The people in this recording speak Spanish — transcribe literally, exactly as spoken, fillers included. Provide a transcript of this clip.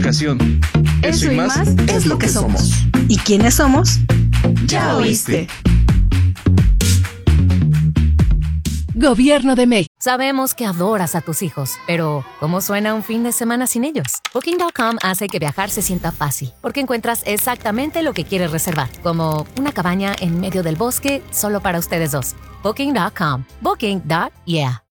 educación. Eso y más es lo que somos. ¿Y quiénes somos? Ya oíste. Gobierno de México. Sabemos que adoras a tus hijos, pero ¿cómo suena un fin de semana sin ellos? Booking punto com hace que viajar se sienta fácil, porque encuentras exactamente lo que quieres reservar, como una cabaña en medio del bosque solo para ustedes dos. Booking punto com. Booking. Yeah.